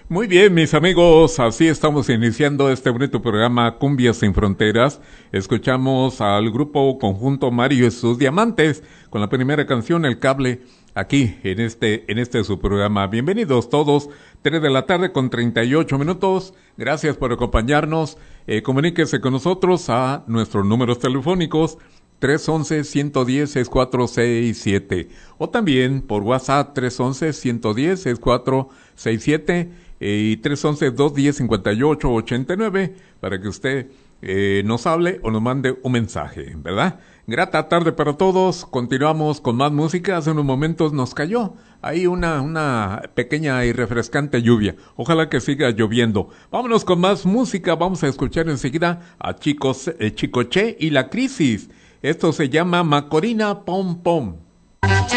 Muy bien, mis amigos, así estamos iniciando este bonito programa Cumbias sin Fronteras. Escuchamos al grupo conjunto Mario y sus Diamantes con la primera canción El Cable aquí en este su programa. Bienvenidos todos, 3 de la tarde con 38 minutos. Gracias por acompañarnos. Comuníquese con nosotros a nuestros números telefónicos 311-110-6467 o también por WhatsApp 311-110-6467 y 311-210-5889 para que usted nos hable o nos mande un mensaje, ¿verdad? Grata tarde para todos, continuamos con más música. Hace unos momentos nos cayó ahí una pequeña y refrescante lluvia, ojalá que siga lloviendo. Vámonos con más música, vamos a escuchar enseguida a Chicoche y La Crisis. Esto se llama Macorina Pom Pom.